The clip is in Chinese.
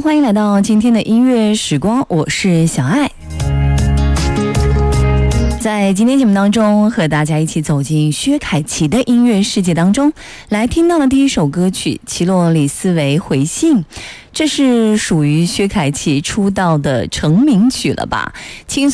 欢迎来到今天的音乐时光，我是小爱。在今天节目当中，和大家一起走进薛凯琪的音乐世界当中，来听到的第一首歌曲《奇洛里斯维回信》，这是属于薛凯琪出道的成名曲了吧？轻松